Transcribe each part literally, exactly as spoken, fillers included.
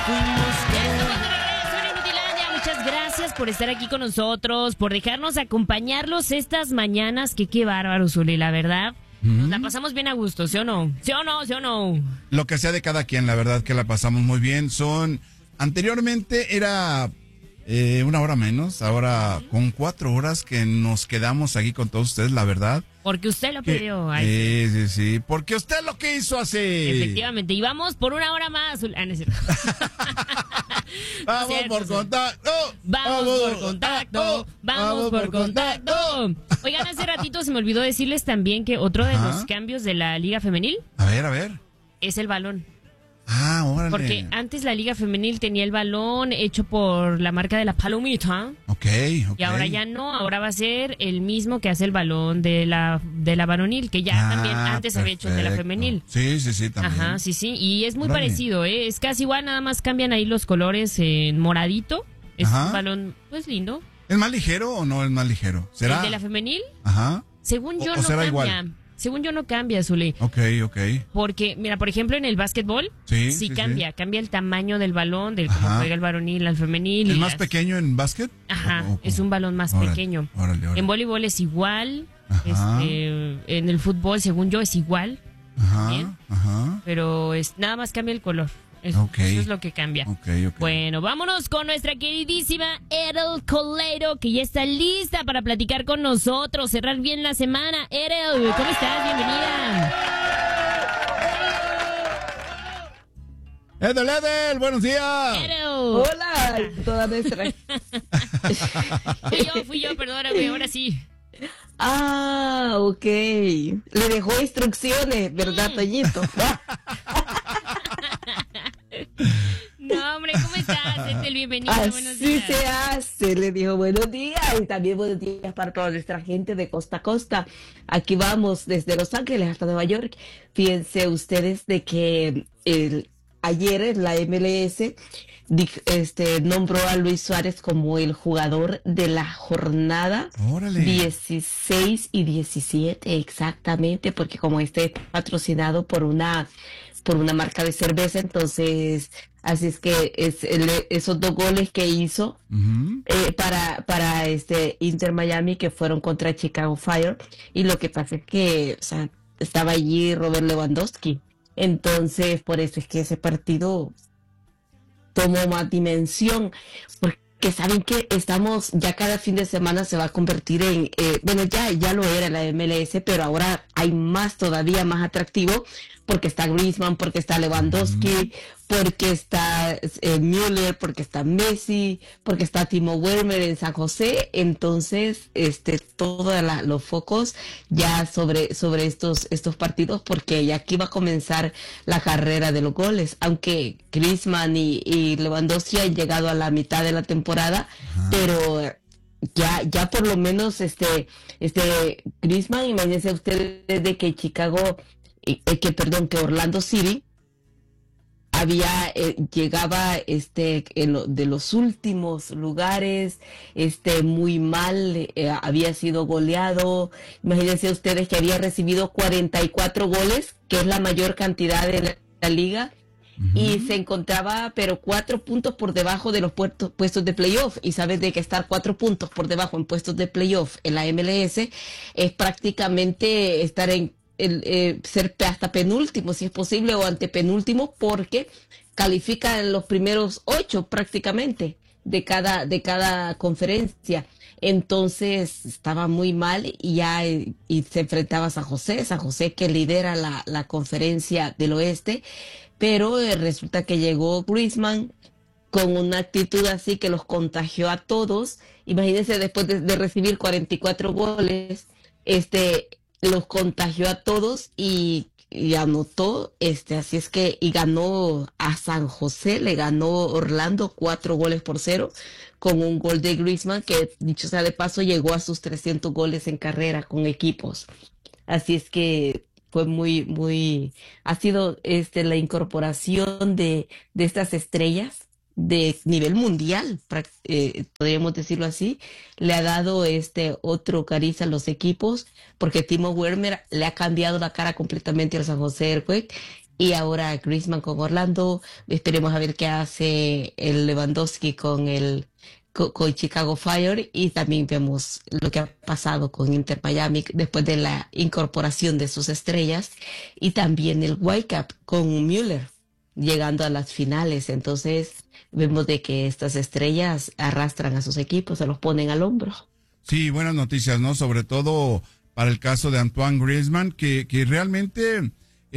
Muchas gracias por estar aquí con nosotros, por dejarnos acompañarlos estas mañanas, que qué bárbaro, Zuli, la verdad. Nos la pasamos bien a gusto, ¿sí o no? ¿Sí o no? ¿Sí o no? Lo que sea de cada quien, la verdad que la pasamos muy bien. Son, anteriormente era eh, una hora menos, ahora con cuatro horas que nos quedamos aquí con todos ustedes, la verdad. Porque usted lo Que- pidió. Ay, Sí, sí, sí, porque usted lo que hizo así. efectivamente, y vamos por una hora más. Zuli. Ah, no es cierto. Vamos Cierto, por sí. contacto. Vamos por contacto, vamos por contacto. Oigan, hace ratito se me olvidó decirles también que otro de Ajá. los cambios de la Liga Femenil A ver, a ver. es el balón. Ah, órale. Porque antes la Liga Femenil tenía el balón hecho por la marca de la Palomita. Ok, ok. Y ahora ya no, ahora va a ser el mismo que hace el balón de la de la varonil, que ya Ah, también antes había hecho el de la perfecto. femenil. Sí, sí, sí, también. Ajá, sí, sí, y es muy Órale. parecido, ¿eh? Es casi igual, nada más cambian ahí los colores en moradito. Es Ajá. un balón, pues lindo. ¿Es más ligero o no es más ligero? ¿Será? El de la femenil, Ajá. según O- yo o no será cambia. igual. Según yo no cambia, Zuli. Ok, ok. Porque, mira, por ejemplo, en el básquetbol, Sí, sí, sí, cambia. sí. Cambia el tamaño del balón, del cómo Ajá. juega el varonil al femenil. ¿Es y más las- pequeño en básquet? Ajá, ¿O- o es cómo? un balón más Órale, pequeño. Órale, órale. En voleibol es igual. Ajá. Este, en el fútbol, según yo, es igual. Ajá, bien. ajá. Pero es nada más cambia el color. Eso, Ok. eso es lo que cambia. Ok, ok. Bueno, vámonos con nuestra queridísima Edel Coleiro, que ya está lista para platicar con nosotros, cerrar bien la semana. Edel, ¿cómo estás? Bienvenida. Edel, Edel, buenos días. Edel. Hola, toda nuestra. Fui yo, fui yo, perdóname, ahora sí. Ah, ok. Le dejó instrucciones, ¿verdad, Toñito? No, hombre, ¿cómo estás? Edel, bienvenida, buenos Así días. se hace. Le dijo buenos días y también buenos días para toda nuestra gente de costa a costa. Aquí vamos desde Los Ángeles hasta Nueva York. Fíjense ustedes de que el, ayer la M L S di- este, nombró a Luis Suárez como el jugador de la jornada Órale. dieciséis y diecisiete, exactamente, porque como este es patrocinado por una por una marca de cerveza, entonces así es que es el- esos dos goles que hizo Ujú. eh, para para este Inter Miami, que fueron contra Chicago Fire, y lo que pasa es que, o sea, estaba allí Robert Lewandowski, entonces por eso es que ese partido tomó más dimensión, porque saben que estamos, ya cada fin de semana se va a convertir en, eh, bueno, ya, ya lo era la M L S, pero ahora hay más, todavía más atractivo, porque está Griezmann, porque está Lewandowski, porque está eh, Müller, porque está Messi, porque está Timo Werner en San José, entonces, este, todos la- los focos ya sobre, sobre estos, estos partidos, porque ya aquí va a comenzar la carrera de los goles, aunque Griezmann y, y Lewandowski han llegado a la mitad de la temporada, pero ya, ya por lo menos este, este Griezmann, imagínense ustedes de que Chicago, eh, eh, que perdón, que Orlando City había eh, llegaba este en lo- de los últimos lugares, este muy mal, eh, había sido goleado. Imagínense ustedes que había recibido cuarenta y cuatro goles, que es la mayor cantidad de la, la liga, y se encontraba pero cuatro puntos por debajo de los puertos- puestos de playoff, y sabes de que estar cuatro puntos por debajo en puestos de playoff en la M L S es prácticamente estar en el, eh, ser hasta penúltimo si es posible, o antepenúltimo, porque califican los primeros ocho prácticamente de cada de cada conferencia. Entonces estaba muy mal, y ya eh, y se enfrentaba a San José, San José que lidera la, la conferencia del oeste, pero eh, resulta que llegó Griezmann con una actitud así que los contagió a todos. Imagínense, después de, de recibir cuarenta y cuatro goles, este, los contagió a todos y, y anotó, este, así es que, y ganó a San José, le ganó Orlando cuatro goles por cero, con un gol de Griezmann, que dicho sea de paso, llegó a sus trescientos goles en carrera con equipos. Así es que fue muy, muy, ha sido este la incorporación de, de estas estrellas de nivel mundial, prac- eh, podríamos decirlo así, le ha dado este otro cariz a los equipos, porque Timo Werner le ha cambiado la cara completamente al San José Earthquake, y ahora Griezmann con Orlando. Esperemos a ver qué hace el Lewandowski con el co- con, Chicago Fire, y también vemos lo que ha pasado con Inter Miami después de la incorporación de sus estrellas, y también el Whitecap con Müller llegando a las finales. Entonces vemos de que estas estrellas arrastran a sus equipos, se los ponen al hombro. Sí, buenas noticias, ¿no? Sobre todo para el caso de Antoine Griezmann, que, que realmente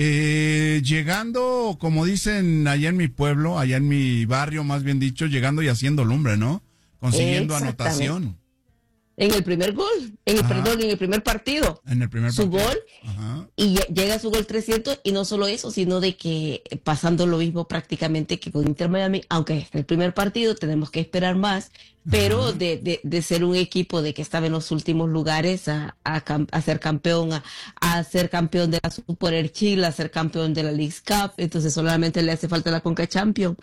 eh, llegando, como dicen allá en mi pueblo, allá en mi barrio, más bien dicho, llegando y haciendo lumbre, ¿no? Consiguiendo Exactamente. anotación. En el primer gol, en el, Ajá. perdón, en el primer partido. En el primer Su partido. gol, Ajá. y lle- llega a su gol trescientos, y no solo eso, sino de que eh, pasando lo mismo prácticamente que con Inter Miami, aunque es el primer partido, tenemos que esperar más, pero Ajá. de, de, de ser un equipo de que estaba en los últimos lugares a, a, cam- a ser campeón, a, a ser campeón de la Super Chile, a ser campeón de la Leagues Cup, entonces solamente le hace falta la Conca Champions.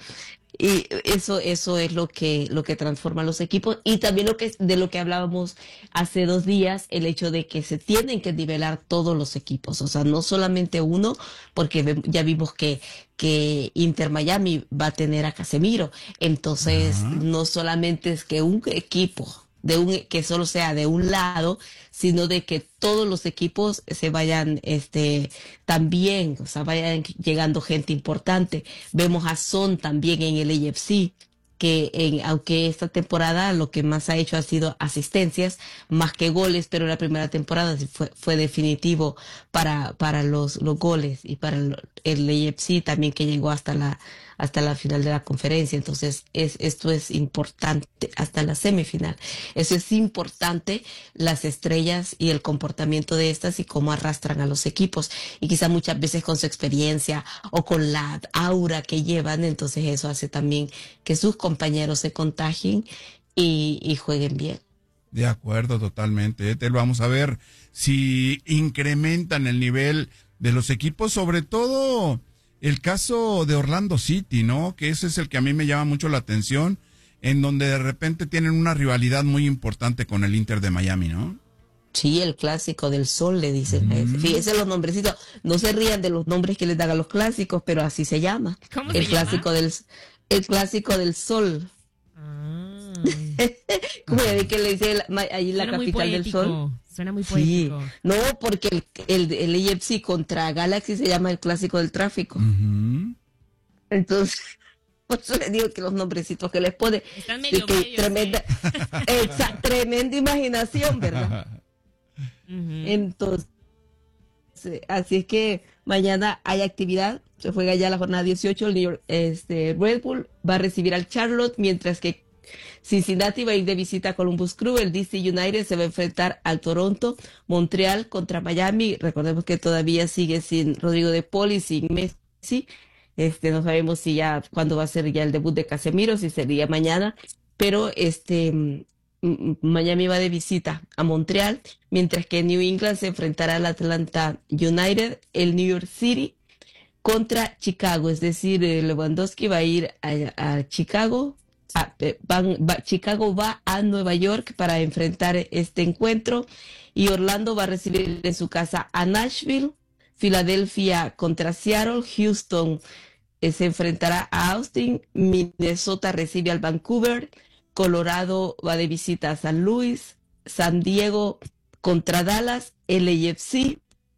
Y eso, eso es lo que, lo que transforma los equipos, y también lo que, de lo que hablábamos hace dos días, el hecho de que se tienen que nivelar todos los equipos, o sea, no solamente uno, porque ve- ya vimos que, que Inter Miami va a tener a Casemiro, entonces Ajá. no solamente es que un equipo de un que solo sea de un lado, sino de que todos los equipos se vayan, este, también, o sea, vayan llegando gente importante. Vemos a Son también en el A F C, que en, aunque esta temporada lo que más ha hecho ha sido asistencias, más que goles, pero la primera temporada sí fue, fue definitivo para, para los, los goles, y para el, el A F C también, que llegó hasta la, hasta la final de la conferencia. Entonces, es, esto es importante, hasta la semifinal. Eso es importante, las estrellas y el comportamiento de estas y cómo arrastran a los equipos. Y quizá muchas veces con su experiencia o con la aura que llevan, entonces eso hace también que sus compañeros se contagien y, y jueguen bien. De acuerdo, totalmente. ¿eh? Te lo vamos a ver si incrementan el nivel de los equipos, sobre todo el caso de Orlando City, ¿no? Que ese es el que a mí me llama mucho la atención, en donde de repente tienen una rivalidad muy importante con el Inter de Miami, ¿no? Sí, el clásico del sol, le dicen. Mm. Fíjense los nombrecitos. No se rían de los nombres que les dan a los clásicos, pero así se llama. ¿Cómo El se clásico llama? del, el clásico del sol. Ah, Como ya vi que le dice la- ma- ahí la suena muy capital del sol. poético. Suena muy Sí, poético. no, porque el, el, el A F C contra Galaxy se llama el clásico del tráfico. Ujú. Entonces, por eso les digo que los nombrecitos que les pone, Están de medio que bellos, tremenda, esa tremenda imaginación, ¿verdad? Ujú. Entonces, así es que mañana hay actividad, se juega ya la jornada dieciocho, el New York, este, Red Bull va a recibir al Charlotte, mientras que Cincinnati va a ir de visita a Columbus Crew, el D C United se va a enfrentar al Toronto, Montreal contra Miami, recordemos que todavía sigue sin Rodrigo de Paul y sin Messi, este, no sabemos si ya, cuándo va a ser ya el debut de Casemiro, si sería mañana, pero este, mm, mm, Miami va de visita a Montreal, mientras que New England se enfrentará al Atlanta United, el New York City contra Chicago, es decir, eh, Lewandowski va a ir a, a Chicago, a- eh, van- va- Chicago va a Nueva York para enfrentar este encuentro, y Orlando va a recibir en su casa a Nashville, Filadelfia contra Seattle, Houston eh, se enfrentará a Austin, Minnesota recibe al Vancouver, Colorado va de visita a San Luis, San Diego contra Dallas, L A F C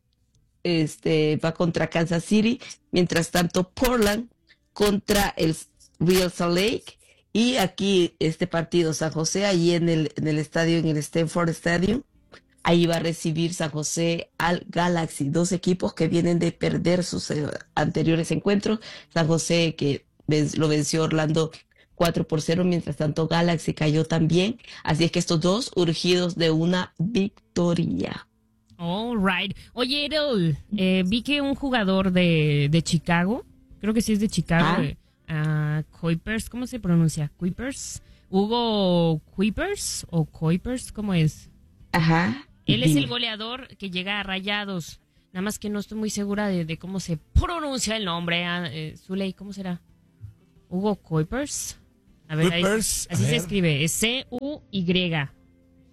este, va contra Kansas City, mientras tanto Portland contra el Real Salt Lake, y aquí este partido San José, ahí en el, en el estadio, en el Stanford Stadium, ahí va a recibir San José al Galaxy, dos equipos que vienen de perder sus eh, anteriores encuentros. San José que ven- lo venció Orlando cuatro por cero, mientras tanto Galaxy cayó también. Así es que estos dos urgidos de una victoria. All right. Oye, Errol, eh, vi que un jugador de, de Chicago, creo que sí es de Chicago, Ah. eh, ah, Kuipers, ¿cómo se pronuncia? Kuipers. Hugo Kuipers o Kuipers, ¿cómo es? Ajá. Él es el Dime. goleador que llega a Rayados. Nada más que no estoy muy segura de, de cómo se pronuncia el nombre. Ah, eh, Zuley, ¿cómo será? Hugo Kuipers. A ver, ahí- Kuipers, a así se ver. escribe. Es C U Y.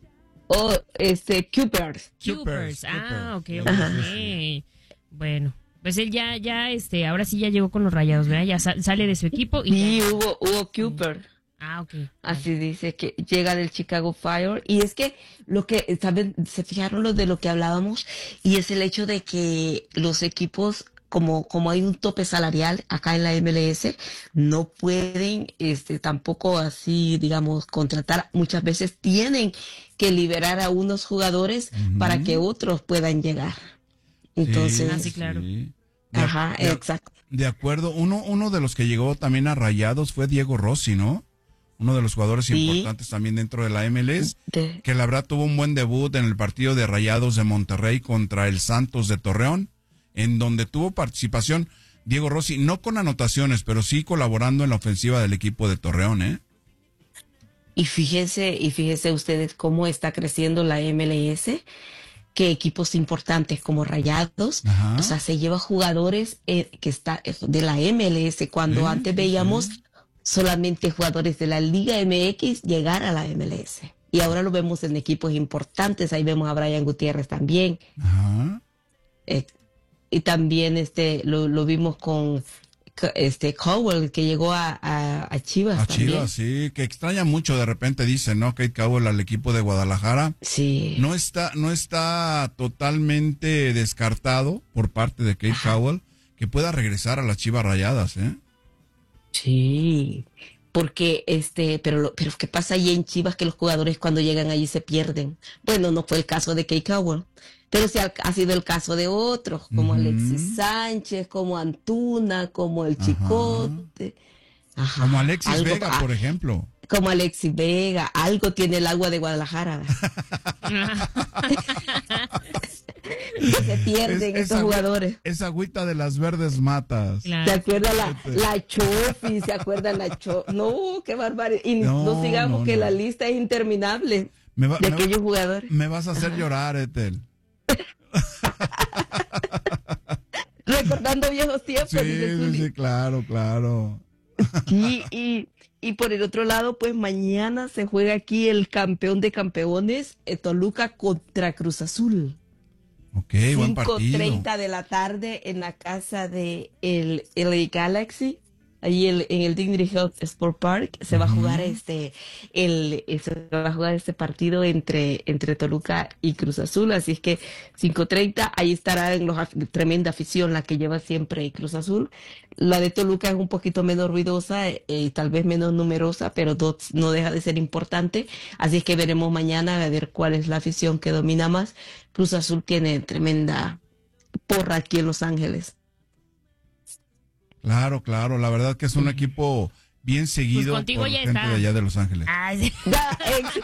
Oh, este, Cooper. Kuipers. Ah, ok, ok. Ajá. Bueno, Pues él ya, ya, este, ahora sí ya llegó con los Rayados, ¿verdad? Ya sa- sale de su equipo y Sí, ya. Hugo, Hugo Cooper. Ah, ok. Así dice que llega del Chicago Fire. Y es que lo que, ¿saben? Se fijaron lo de lo que hablábamos, y es el hecho de que los equipos, como, como hay un tope salarial acá en la M L S, no pueden, este, tampoco así, digamos, contratar. Muchas veces tienen que liberar a unos jugadores Ujú. para que otros puedan llegar. Entonces, Ah, sí, claro. sí. De, ajá, de- exacto. de acuerdo. Uno, uno de los que llegó también a Rayados fue Diego Rossi, ¿no? Uno de los jugadores Sí. importantes también dentro de la M L S, De- que la verdad tuvo un buen debut en el partido de Rayados de Monterrey contra el Santos de Torreón, en donde tuvo participación Diego Rossi, no con anotaciones, pero sí colaborando en la ofensiva del equipo de Torreón, ¿eh? Y fíjense, y fíjense ustedes cómo está creciendo la M L S, que equipos importantes como Rayados, Ajá. o sea, se lleva jugadores eh, que está eh, de la M L S, cuando Sí, antes sí, veíamos sí. solamente jugadores de la Liga M X llegar a la M L S. Y ahora lo vemos en equipos importantes, ahí vemos a Brian Gutiérrez también, Ajá. eh, y también este lo, lo vimos con c- este Cowell, que llegó a, a, a Chivas A también. Chivas, sí, que extraña mucho, de repente dice, ¿no? Kate Cowell al equipo de Guadalajara. Sí. No está, no está totalmente descartado por parte de Kate Cowell que pueda regresar a las Chivas Rayadas, ¿eh? Sí, porque este, pero lo, pero ¿qué pasa ahí en Chivas, que los jugadores cuando llegan allí se pierden? Bueno, no fue el caso de Kate Cowell, pero sí ha, ha sido el caso de otros, como Ujú. Alexis Sánchez, como Antuna, como el Ajá. Chicote. Ajá, Como Alexis algo- Vega, ah, por ejemplo. como Alexis Vega, algo tiene el agua de Guadalajara. Que se pierden Es- estos esa agü- jugadores. Esa agüita de las verdes matas. ¿Se Claro. acuerda la, la Chofi? ¿Se acuerda la Chofi? No, qué barbaridad. Y no, No, sigamos no, que no. la lista es interminable Me, va- de me- aquellos jugadores. me vas a hacer llorar, Ethel. Recordando viejos tiempos, Sí, dice sí, Zuli. sí, claro, claro. Sí, y, y por el otro lado, pues mañana se juega aquí el campeón de campeones, eh, Toluca contra Cruz Azul. Ok, buen partido. cinco treinta de la tarde en la casa de el L A Galaxy, ahí el- en el Dignity Health Sport Park se va a jugar este el eh, se va a jugar este partido entre entre Toluca y Cruz Azul, así es que cinco treinta ahí estará en los af- tremenda afición la que lleva siempre Cruz Azul. La de Toluca es un poquito menos ruidosa eh, y tal vez menos numerosa, pero dos, no deja de ser importante, así es que veremos mañana a ver cuál es la afición que domina más. Cruz Azul tiene tremenda porra aquí en Los Ángeles. Claro, claro. La verdad que es un equipo bien seguido Pues contigo por ya gente está. de allá de Los Ángeles. Ay, sí. Ya,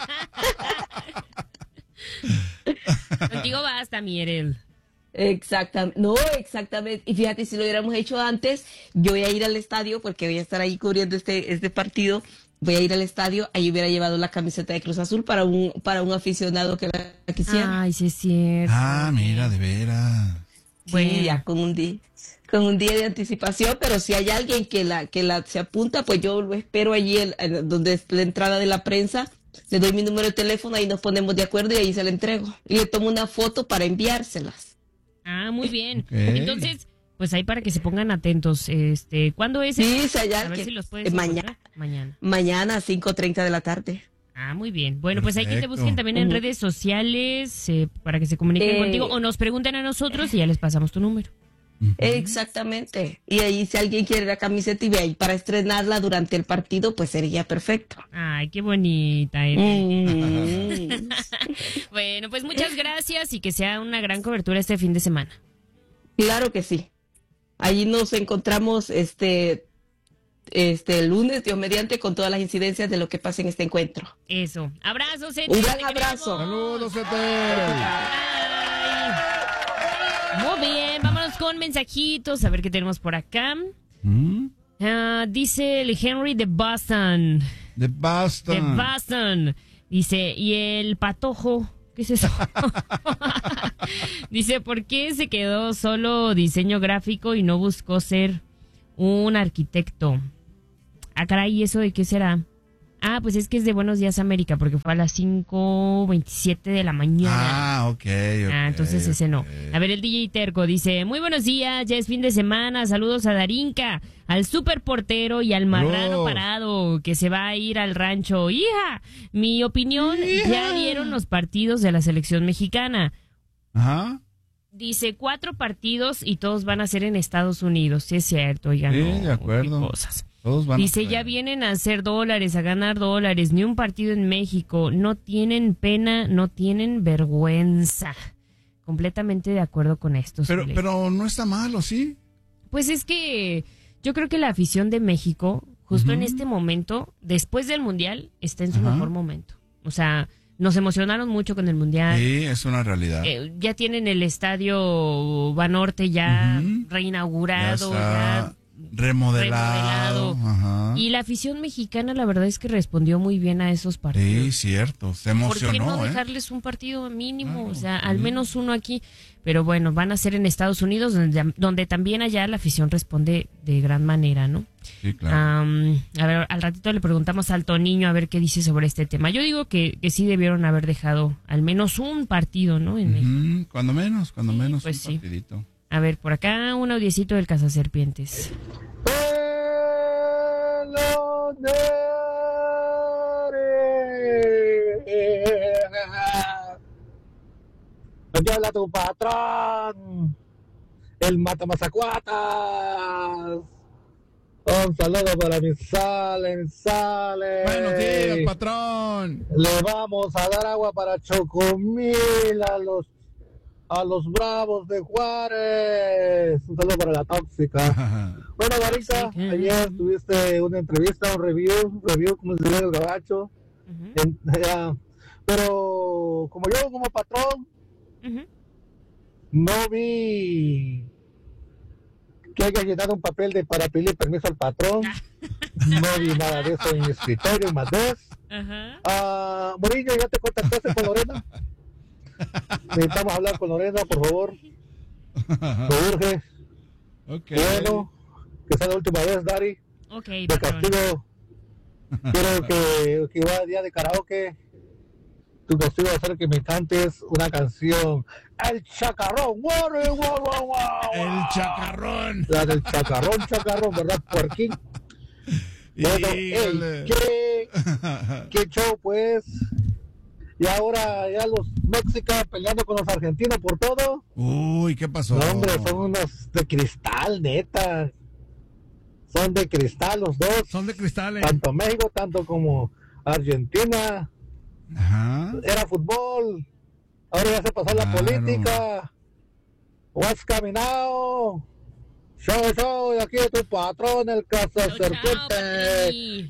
ex- Contigo basta, Mierel. exactamente, no, exactamente. Y fíjate, si lo hubiéramos hecho antes, yo voy a ir al estadio porque voy a estar ahí cubriendo este, este partido. Voy a ir al estadio, ahí hubiera llevado la camiseta de Cruz Azul para un, para un aficionado que la quisiera. Ay, sí es cierto. Ah, mira, de veras. Sí, bueno. ya con un día, con un día de anticipación, pero si hay alguien que la, que la se apunta, pues yo lo espero allí en- en donde es la entrada de la prensa, le doy mi número de teléfono, ahí nos ponemos de acuerdo y ahí se la entrego. Y le tomo una foto para enviárselas. Ah, muy bien. Ok. Entonces, pues ahí para que se pongan atentos. Este, ¿cuándo es? Sí, si hay A ver alguien. si los puedes Eh, mañana. encontrar. Mañana. Mañana a cinco treinta de la tarde. Ah, muy bien. Bueno, pues hay que te Perfecto. busquen también en Ujú. redes sociales eh, para que se comuniquen Eh. contigo o nos pregunten a nosotros y ya les pasamos tu número. Ujú. Exactamente. Y ahí si alguien quiere la camiseta y ve ahí para estrenarla durante el partido, pues sería perfecto. Ay, qué bonita. Mm. Ethel. Bueno, pues muchas gracias y que sea una gran cobertura este fin de semana. Claro que sí. Allí nos encontramos este, este el lunes, Dios mediante, con todas las incidencias de lo que pasa en este encuentro. Eso. Abrazos, Ethel, Un gran te abrazo. queremos. Saludos, Ethel. Ay. Muy bien, vámonos con mensajitos, a ver qué tenemos por acá. Mm, Ah, dice el Henry de Boston. De De Boston. Boston. Dice, ¿y el patojo? ¿Qué es eso? Dice, ¿por qué se quedó solo diseño gráfico y no buscó ser un arquitecto? Ah, caray, ¿y eso de qué será? Ah, pues es que es de Buenos Días América, porque fue a las cinco veintisiete de la mañana. Ah, Ah, ok, ok. Ah, entonces ese no. ok. A ver, el D J Terco dice, muy buenos días, ya es fin de semana, saludos a Darinka, al super portero y al marrano Saludos. parado que se va a ir al rancho. Hija, mi opinión, ya vieron los partidos de la selección mexicana. Ajá. Dice, cuatro partidos y todos van a ser en Estados Unidos. Sí, es cierto, oigan. Sí, no, de acuerdo. qué cosas. Todos van Dice, a... ya vienen a hacer dólares, a ganar dólares, ni un partido en México. No tienen pena, no tienen vergüenza. Completamente de acuerdo con esto. Pero, Zule. pero no está malo, ¿sí? Pues es que yo creo que la afición de México, justo en Ujú. este momento, después del Mundial, está en su Ajá. mejor momento. O sea, nos emocionaron mucho con el Mundial. Sí, es una realidad. Eh, ya tienen el estadio Banorte ya Ujú. reinaugurado, Ya ya, está remodelado. remodelado. Ajá. Y la afición mexicana, la verdad es que respondió muy bien a esos Sí, partidos. cierto. Se ¿Por qué emocionó, no ¿eh? dejarles un partido mínimo? Claro, o sea, al sí. menos uno aquí. Pero bueno, van a ser en Estados Unidos, donde, donde también allá la afición responde de gran manera, ¿no? Sí, claro. Am, a ver, al ratito le preguntamos al Toniño a ver qué dice sobre este tema. Yo digo que, que sí debieron haber dejado al menos un partido, ¿no? En México. Ujú, cuando menos, cuando Sí, menos pues un sí. partidito. A ver, por acá un audiecito del Cazaserpientes. Aquí habla tu patrón, el Matamazacuatas. Un saludo para mi sale, mi sale. Buenos días, patrón. Le vamos a dar agua para Chocomil a los a los Bravos de Juárez. Un saludo para la tóxica. Bueno, Darinka, Tóxica. ayer tuviste una entrevista, un review, un review como se dice el gabacho. Ujú, En- ya. Pero como yo como patrón ujú. no vi que haya llenado un papel de para pedirle permiso al patrón. No vi nada de eso en mi escritorio, más dos. Ajá. Ah, Murillo, ¿ya te contactaste con Lorena? Necesitamos hablar con Lorena, por favor. Me urge. Ok. Bueno, que sea la última vez, Dari. Ok, De patrón. castigo, quiero que, que va a día de karaoke. Tu castigo va a ser que me cantes una canción. El chacarrón. Guau, guau, guau, guau, guau. El chacarrón. La del chacarrón, chacarrón, ¿verdad, puerquín? Bueno, Híjole. ey, ¿qué, qué show, pues? Y ahora ya los mexicanos peleando con los argentinos por todo. Uy, ¿qué pasó? No, hombre, son unos de cristal, neta. Son de cristal los dos. Son de cristales. Tanto México, tanto como Argentina. Ajá. Era fútbol. Ahora ya se pasó la Claro. política. What's coming now? Show, show, y aquí tu patrón, el Chao, chao, Cazaserpiente. Patri.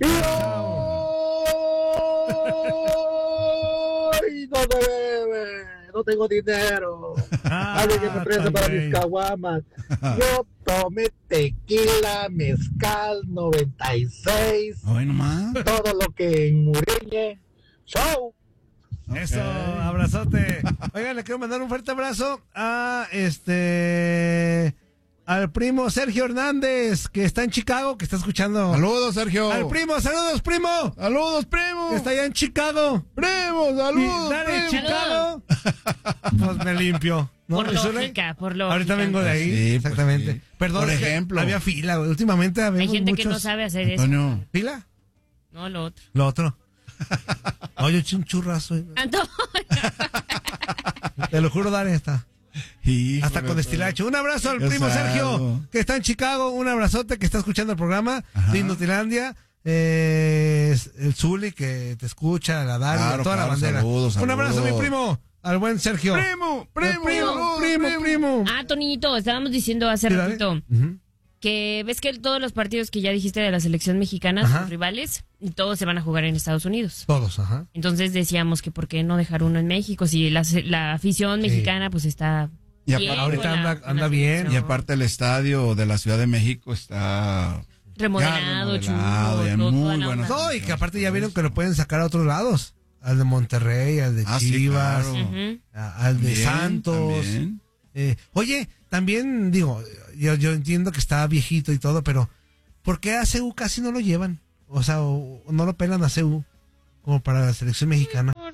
¡Ay! No se bebe, no tengo dinero. Ah, Alguien que me preste para también. mis caguamas. Yo tomé tequila, mezcal, noventa y seis, Hoy nomás. todo lo que en Mureñe. Show. Eso, Ok. abrazote. Oigan, le quiero mandar un fuerte abrazo a este al primo Sergio Hernández, que está en Chicago, que está escuchando. Saludos, Sergio. Al primo, saludos, primo. Saludos, primo. Que está allá en Chicago. Primo, Y saludos, dale, primo. Chicago. Pues me limpio. ¿No? Por ¿Eso, Rey? lógica, por lógica. Ahorita vengo de ahí. Sí, pues exactamente. sí. Perdón, Por es que ejemplo. había fila, güey. Últimamente Hay habemos gente muchos... que no sabe hacer eso. Antonio. ¿Fila? No, lo otro. Lo otro. Oye, eché un churrazo. eh. Antonio. Te lo juro, Dani, está. Híjole, Hasta con destilacho. Un abrazo al Qué primo sad. Sergio, que está en Chicago. Un abrazote, que está escuchando el programa Ajá. de Inutilandia. Eh, el Zuli, que te escucha, la Dari, Claro, toda claro, la bandera. saludos, Un abrazo, saludos. mi primo, al buen Sergio. Primo, El primo, primo, saludos, primo, primo. Ah, Toñito, estábamos diciendo hace Sí, dale. ratito Ujú. que ves que todos los partidos que ya dijiste de la selección mexicana Ajá. son rivales y todos se van a jugar en Estados Unidos. Todos, ajá. Entonces decíamos que por qué no dejar uno en México si la, la afición Sí. mexicana pues está Y bien aparte- ahorita con la- anda- con anda la bien. selección. Y aparte el estadio de la Ciudad de México está remodelado, ya chulo, remodelado, ya todo- muy toda la buenos. onda. No, y que aparte ya vieron que lo pueden sacar a otros lados. Al de Monterrey, al de Ah, sí, Chivas, claro. Ujú. a- al de Bien, Santos. también. Eh, oye, también digo, yo, yo entiendo que está viejito y todo, pero ¿por qué a C U casi no lo llevan? O sea, o, o no lo pelan a C U como para la selección mexicana. Porque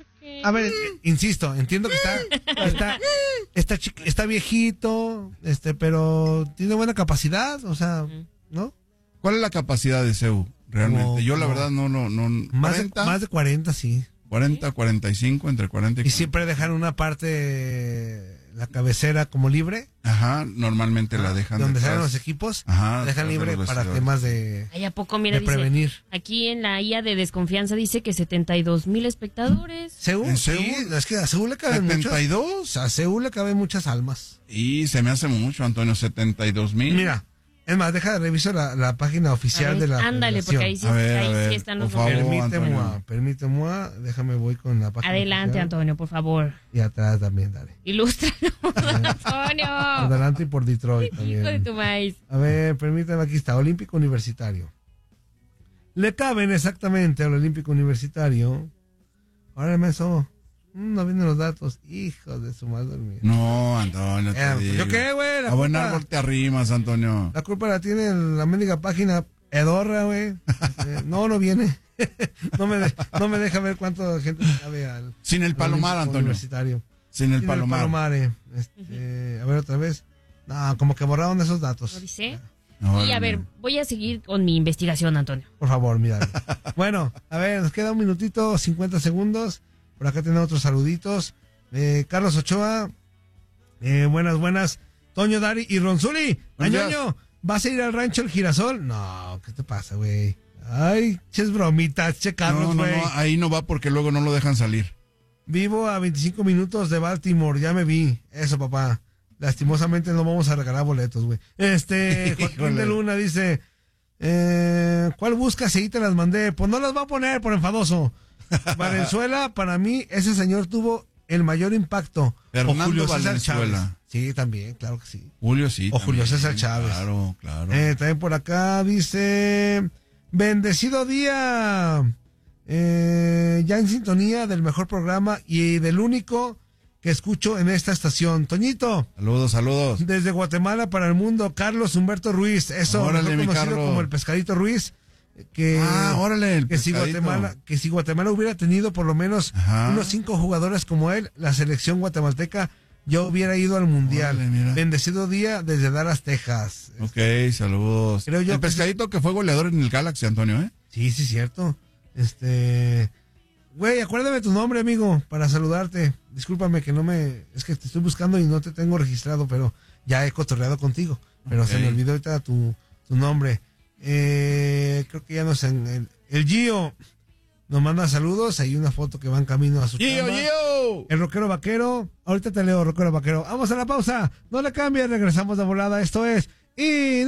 A ver, eh, insisto, entiendo que está está está, chiqui- está viejito, este, pero tiene buena capacidad, o sea, ¿no? ¿Cuál es la capacidad de C E U realmente? Como- Yo la como- verdad no, no, no. Más de, cuarenta, más de cuarenta, sí. cuarenta, cuarenta y cinco, entre cuarenta y Y cuarenta. siempre dejan una parte, la cabecera como libre, Ajá, normalmente la dejan donde detrás. salen los equipos, Ajá, la dejan detrás de libre los para vestidores. temas de, Ay, ¿a poco? Mira, de dice, prevenir. aquí en la I A de desconfianza dice que setenta y dos mil espectadores. ¿Seúl? ¿En Sí, Seúl? es que a Seúl le caben setenta y muchos. dos. A Seúl le caben muchas almas. Y se me hace mucho, Antonio, setenta y dos mil. Mira, es más, deja de revisar la, la página A oficial ver, de la ándale, federación. porque ahí sí, A ver, ahí a sí ver, están por los favor. números. Permíteme, Antonio. permíteme, déjame voy con la página Adelante, oficial. Antonio, por favor. Y atrás también, dale. Ilústranos, Por Antonio. delante y por Detroit Hijo de también. tu maíz. A ver, permítame, aquí está, Olímpico Universitario. Le caben exactamente al Olímpico Universitario. Ahora me eso. No vienen los datos. Hijo de su madre mía. No, Antonio, te Eh, digo. ¿Yo qué, güey? La A buen culpa- árbol te arrimas, Antonio. La culpa la tiene la mendiga página Edorra, güey. Este, no, no viene. no, me de- no me deja ver cuánta gente cabe al Sin el al palomar, Olímpico Antonio. Universitario. Sin el Sin palomar. palomare. Este, a ver otra vez. No, como que borraron esos ¿Lo datos. dice? Órale. Y a ver, voy a seguir con mi investigación, Antonio. Por favor, mira. Bueno, a ver, nos queda un minutito, cincuenta segundos. Por acá tenemos otros saluditos. Eh, Carlos Ochoa. Eh, buenas, buenas. Toño, Dari y Ronzuli. Buenos Añoño, ¿vas a ir al rancho El Girasol? No, ¿qué te pasa, güey? Ay, ches bromitas, che No, Carlos, no, güey. no, ahí no va porque luego no lo dejan salir. Vivo a veinticinco minutos de Baltimore, ya me vi. Eso, papá. Lastimosamente no vamos a regalar boletos, güey. Este, Joaquín Híjole. de Luna dice, eh, ¿cuál buscas? Ahí te las mandé. Pues no las va a poner por enfadoso. Valenzuela, para mí, ese señor tuvo el mayor impacto. Fernando O Julio César Valenzuela. Chávez. Sí, también, claro que sí. Julio sí. O Julio también. César Chávez. Claro, claro. Eh, también por acá dice, bendecido día, eh, ya en sintonía del mejor programa y del único que escucho en esta estación. Toñito, Saludos, saludos. desde Guatemala para el mundo, Carlos Humberto Ruiz, eso, Órale, mejor mi conocido Carlos. como el Pescadito Ruiz, que, Ah, órale, el que si pescadito. Guatemala, que si Guatemala hubiera tenido por lo menos Ajá. unos cinco jugadores como él, la selección guatemalteca ya hubiera ido al mundial. Órale, mira. Bendecido día desde Dallas, Texas. Ok, saludos. Creo yo el que pescadito que fue goleador en el Galaxy, Antonio, ¿eh? Sí, sí, cierto. Este. Güey, acuérdame tu nombre, amigo, para saludarte. Discúlpame que no me. Es que te estoy buscando y no te tengo registrado, pero ya he cotorreado contigo. Pero Ok. se me olvidó ahorita tu, tu nombre. Eh, creo que ya nos. En, el, el Gio nos manda saludos. Hay una foto que va en camino a su ¡Gio, chamba. Gio! El rockero vaquero. Ahorita te leo, rockero vaquero. Vamos a la pausa. No le cambies, regresamos de volada. Esto es. Y